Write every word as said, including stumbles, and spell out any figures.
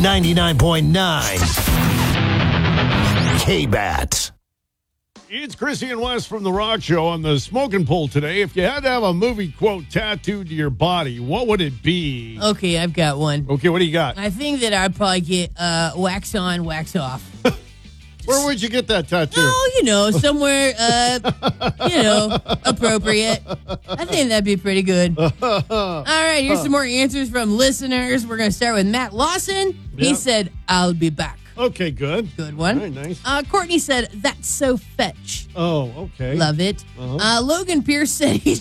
ninety-nine point nine K-Bat. It's Chrissy and Wes from The Rock Show on the Smoking Poll today. If you had to have a movie quote tattooed to your body, what would it be? Okay, I've got one. Okay, what do you got? I think that I'd probably get uh, wax on, wax off. Where would you get that tattoo? Oh, you know, somewhere, uh, you know, appropriate. I think that'd be pretty good. All right, here's some more answers from listeners. We're going to start with Matt Lawson. He Yep. said, I'll be back. Okay, good. Good one. Very nice. Uh, Courtney said, that's so fetch. Oh, okay. Love it. Uh-huh. Uh, Logan Pierce said he's